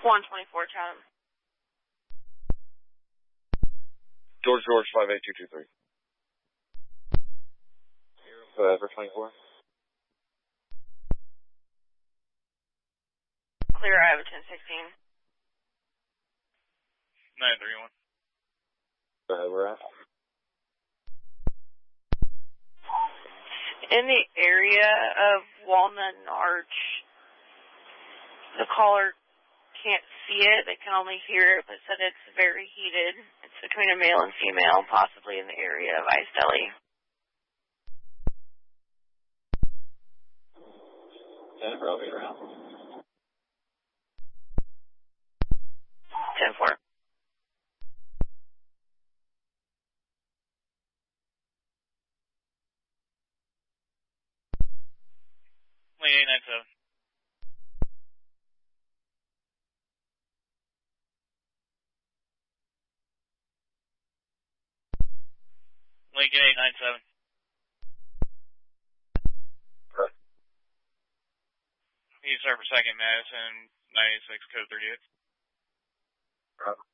124 Chatham. George 58223. Forever 24. Clear, I have a 1016. 931. Go ahead, we're at. In the area of Walnut and Arch, the caller can't see it, they can only hear it, but said it's very heated. It's between a male and female, possibly in the area of Ice Deli. And probably around. 10-4. Link 897. Lincoln 897. Correct. He's server second Madison 96 code 38. Right.